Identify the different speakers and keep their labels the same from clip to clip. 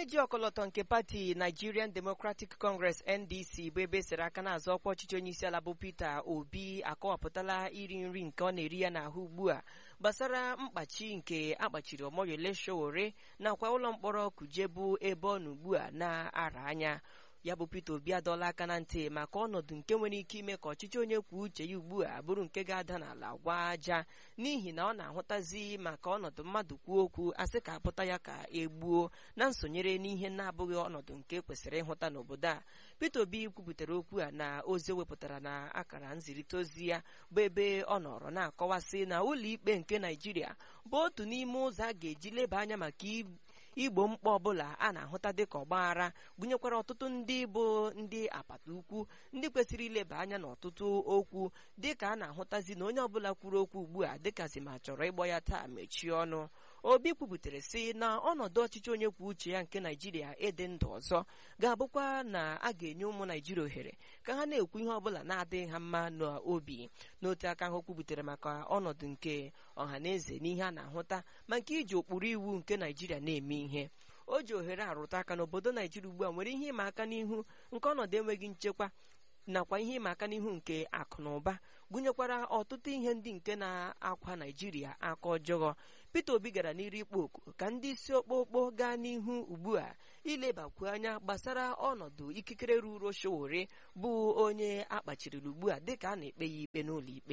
Speaker 1: ji ọkọlọtọ nke pati Nigerian Democratic Congress NDC bụ ebe sere aka n'azụ ọkwa ọchịchị onye isi ala bụ Peter Obi akọwapụtala iri nri nke ọ na-eri ya n'ahụ ugbu a gbasara mkpachi nke akpachiri Omoyole Sowore nakwa ụlọ mkpọrọ Kuje bụ ebe ọ nọ ugbu a na-ara anya. Ya bụ Peter Obi adọla aka na ntị maka ọnọdụ nke nwere ike ime ka ọchịchị onye kwuo uche ya ugbu a bụrụ nke ga-ada n'ala gwa aja, n'ihi na ọ na-ahụtazi maka ọnọdụ mmadụ kwuo okwu asị ka apụta ya ka egbuo na nsonyere n'ihe na-abụghị ọnọdụ nke kwesịrị ịhụta n'obodo a. Peter Obi kwupụtara okwu a na ozi o wepụtara na akara nzirịta ozi ya bụ ebe ọ nọrọ na-akọwasị na ụlọikpe nke Naịjirịa bụ otu n'ime ụzọ a ga-eji leba anya maka igbo mkpa ọbụla a na-ahụta dịka ọgbaghara, gụnyekwara ọtụtụ ndị bụ ndị apata ukwu ndị kwesịrị ileba anya n'ọtụtụ okwu dịka a na-ahụtazi na onye ọbụla kwuru okwu ugbu a dịkazi ma chọrọ ịgbọ ya taa mechie ọnụ. Obi kwuputere sị na ọnọdụ ọchịchị onye kwuo uche ya nke Naịjirịa ịdị ndụ ọzọ ga-abụkwa na a ga-enye ụmụ Naịjirịa ohere ka ha na-ekwu ihe ọbụla na-adịghị ha mma n'obi. N'otu aka ahụ kwuputere maka ọnọdụ nke ọha na eze n'ihe a na-ahụta ma nke iji ụkpụrụ iwu nke Naịjirịa na-eme ihe. O ji ohere arụta aka n'obodo Naịjirịa ugbu a nwere ihe ịma aka n'ihu nke ọnọdụ enweghị nchekwa nakwa ihe ịma aka n'ihu nke akụ na ụba, gụnyekwara ọtụtụ ihe ndị nke na-akwa Naịjirịa aka ọjọọ. Peter Obi gara n'iru ikpo oku ka ndị isi okpokpo gaa n'ihu ugbu a ilebakwu anya gbasara ọnọdụ ikikere ruru Sowore bụ onye akpachirila ugbu a dịka a na-ekpe ya ikpe n'ụlọ ikpe.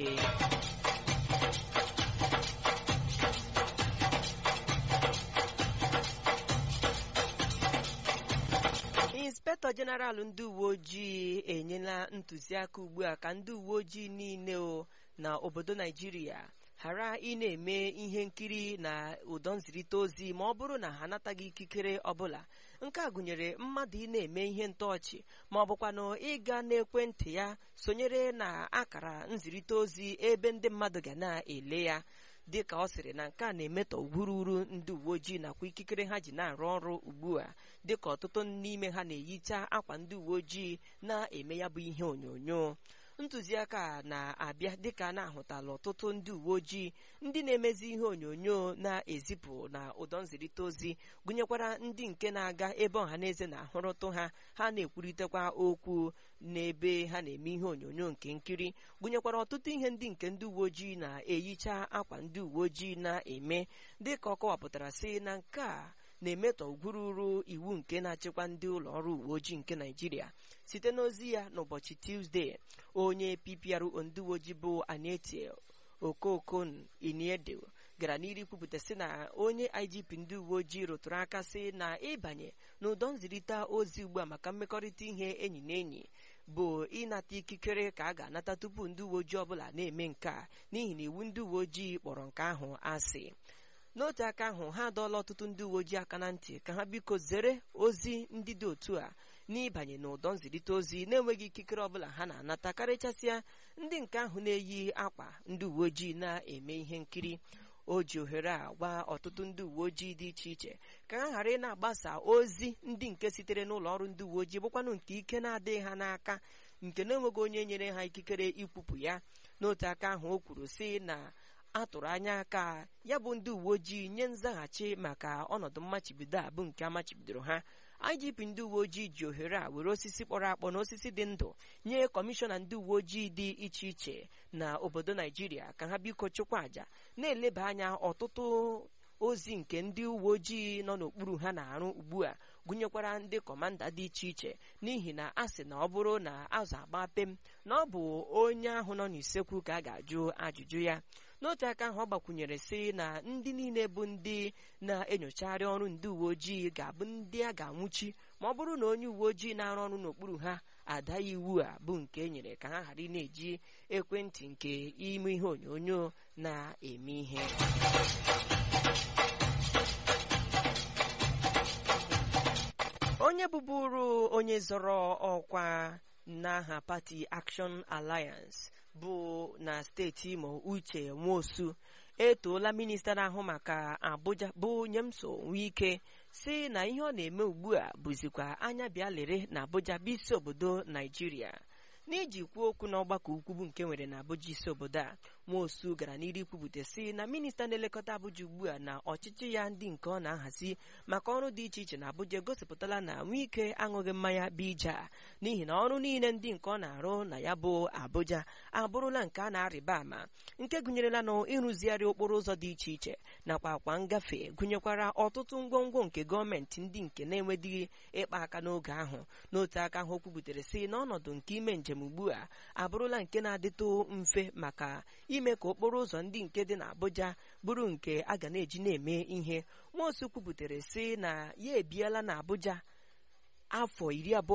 Speaker 1: Inspector General ndị uwe ojii enyela ntụziaka ugbu a ka ndị uwe ojii niile na obodo Naịjirịa ghara ị na-eme ihe nkiri na ụdọ nzirịta ozi ma ọ bụrụ na ha anataghị ikikere ọbụla. Nke a gụnyere mmadụ ị na-eme ihe ntọọchị ma ọ bụkwanụ ịga n'ekwentị ya sonyere na akara nzirịta ozi ebe ndị mmadụ ga na-ele ya, dịka ọ sịrị na nke a na-emetọ ugwururu ndị uwe ojii nakwa ikikere ha ji na-arụ ọrụ ugbu a, dịka ọtụtụ n'ime ha na-eyicha akwa ndị uwe ojii na-eme ya bụ ihe onyonyo. Ntụziaka na-abịa dịka na-ahụtala ọtụtụ ndị uwe ojii ndị na-emezi ihe onyonyo na-ezipụ na ụdọ nzirịta ozi, gụnyekwara ndị nke na-aga ebe ọha na eze na-ahụrụtụ ha na-ekwuritekwa okwu n'ebe ha na-eme ihe onyonyo nke nkiri, gụnyekwara ọtụtụ ihe ndị nke ndị uwe ojii na-eyicha akwa ndị uwe ojii na-eme, dịka ọ kọwapụtara sị na nke a na-emetọ ugwururu iwu nke na-achịkwa ndị ụlọ ọrụ uwe ojii nke Naịjirịa. Site n'ozi ya n'ụbọchị Tuzdee, onye PPRO ndị uwe ojii bụ Anete Okokon Iniedo gara n'iru kwupụta sị na onye IGP ndị uwe ojii rụtụrụ aka sị na ịbanye n'ụdọ nzirịta ozi ugbu a maka mmekọrịta ihe enyi na enyi bụ ịnata ikikere ka a ga-anata tupu ndị uwe ojii ọbụla na-eme nke a, n'ihi na iwu ndị uwe ojii kpọrọ nke ahụ asị. N'otu aka ahụ, ha adọọla ọtụtụ ndị uwe ojii aka na ntị ka ha biko zere ozi ndị dị otu a n'ịbanye n'ụdọ nzirịta ozi na-enweghị ikikere ọbụla ha na-anata, karịchasịa ndị nke ahụ na-eyi akwa ndị uwe ojii na-eme ihe nkiri. O ji ohere a gwa ọtụtụ ndị uwe ojii dị iche iche ka ha ghara ị na-agbasa ozi ndị nke sitere n'ụlọ ọrụ ndị uwe ojii bụkwanụ nke ike na-adịghị ha n'aka, nke na-enweghị onye nyere ha ikikere ikwupụ ya. N'otu aka ahụ, o kwuru sị na atụrụ anya ka ya bụ ndị uwe ojii nye nzaghachi maka ọnọdụ mmachibido a bụ nke amachibidoro ha. IGP ndị uwe ojii ji ohere a were osisi kpọrọ akpọ na osisi dị ndụ nye kọmishọna ndị uwe ojii dị iche iche na obodo Naịjirịa ka ha biko chụkwa àjà na-eleba anya ọtụtụ ozi nke ndị uwe ojii nọ n'okpuru ha na-arụ ugbu a, gụnyekwara ndị kọmanda dị iche iche, n'ihi na a sị na ọ bụrụ na azụ agba pem na ọ bụ onye ahụ nọ n'usekwu ka a ga-ajụ ajụjụ ya. N'otu aka ahụ, ọ gbakwunyere sị na ndị niile bụ ndị na-enyochagharị ọrụ ndị uwe ojii ga-abụ ndị a ga-anwụchi ma ọ bụrụ na onye uwe ojii na-arụ ọrụ n'okpuru ha ada iwu a bụ nke e nyere ka ha ghara ị na-eji ekwentị nke ime ihe onyonyo na-eme ihe. Onye bụbụrụ onye zọrọ ọkwa n'aha pati Action Alliance bụ na steeti Imo, Uche Nwosu, etoola minista na-ahụ maka Abuja bụ Nyemso Wike sị na ihe ọ na-eme ugbu a bụzikwa anya bịa lere na Abuja bụ isi obodo Naịjirịa. N'iji kwuo okwu n'ọgbakọ ukwu nke nwere na Abuja isi obodo a, Nwosu gara n'ihu kwupụta sị na minista na-elekọta Abuja ugbu a na ọchịchị ya ndị nke ọ na-ahazi maka ọrụ dị iche iche na Abuja egosipụtala na Wike aṅụghị mmanya bija n'ihi na ọrụ niile ndị nke ọ na-arụ na ya bụ Abuja abụrụla nke a na-arịba ama, nke gụnyerela na ịrụzigharị okporo ụzọ dị iche iche nakwa akwa ngafe, gụnyekwara ọtụtụ ngwongwo nke gọọmenti ndị nke na-enwedịghị ịkpa aka n'oge ahụ. N'otu aka ahụ, o kwubutere sị na ọnọdụ nke ime njem ugbu a abụrụla nke na-adịtụ mfe maka ime ka okporo ụzọ ndị nke dị n'Abuja bụrụ nke a ga na-eji na-eme ihe. Nwosu kwubutere sị na ya ebiela n'Abuja afọ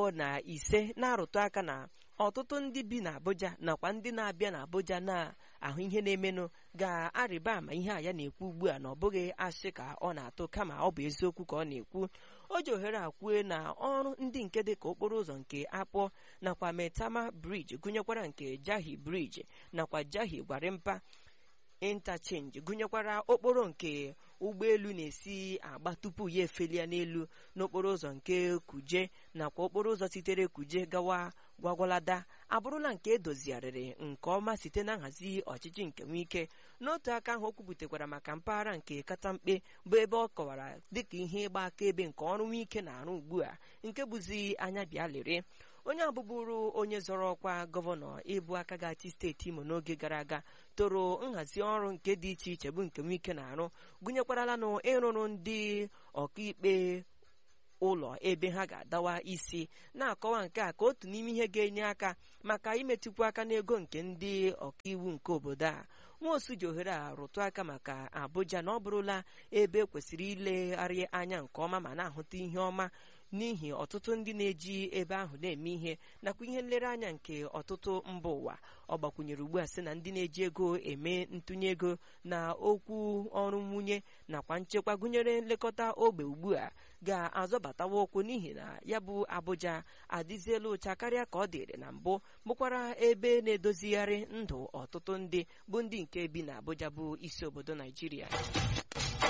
Speaker 1: 25 na-arụtụ aka na ọtụtụ ndị bi n'Abuja nakwa ndị na-abịa n'Abuja na-ahụ ihe na-emenụ ga-arịba ama ihe a ya na-ekwu ugbu a na ọ bụghị asị ka ọ na-atụ, kama ọ bụ eziokwu ka ọ na-ekwu. O ji ohere a kwue na ọrụ ndị nke dị ka okporo ụzọ nke Akpọ nakwa Maitama Bridge, gụnyekwara nke Jahi Bridge nakwa Jahi Gwarimpa interchange, gụnyekwara okporo nke ụgbọelu na-esi agba tupu ya efelia n'elu n'okporo ụzọ nke Kuje nakwa okporo ụzọ sitere Kuje gawa Gwagwalada abụrụla nke edozigharịrị nke ọma site na nhazi ọchịchị nke Wike. N'otu aka ahụ, o kwuputekwara maka mpaghara nke Katamkpe bụ ebe ọ kọwara dịka ihe ịgba akaebe nke ọrụ Wike na-arụ ugbu a, nke bụzi anya bịa lere. Onye abụbụrụ onye zọrọ ọkwa gọvanọ ịbụ aka ga-achị steeti Imo n'oge gara aga toro nhazi ọrụ nke dị iche iche bụ nke Wike na-arụ, gụnyekwarala na ịrụrụ ndị ọkaikpe ụlọ ebe ha ga-adawa isi, na-akọwa nke a ka otu n'ime ihe ga-enye aka maka imetụkwu aka n'ego nke ndị ọkaiwu nke obodo a. Nwosu ji ohere a rụtụ aka maka Abuja na ọ bụrụla ebe kwesịrị ilegharị anya nke ọma ma na-ahụta ihe ọma n'ihi ọtụtụ ndị na-eji ebe ahụ na-eme ihe nakwa ihe nlereanya nke ọtụtụ mba ụwa. Ọ gbakwunyere ugbu a sị na ndị na-eji ego eme ntụnye ego na okwu ọrụ nwunye nakwa nchekwa, gụnyere nlekọta ogbe ugbu a ga-azọbatawa ụkwụ n'ihi na ya bụ Abuja adịziela ụcha karịa ka ọ dịrị na mbụ, bụkwara ebe na-edozigharị ndụ ọtụtụ ndị bụ ndị nke bi n'Abuja bụ isi obodo Naijiria.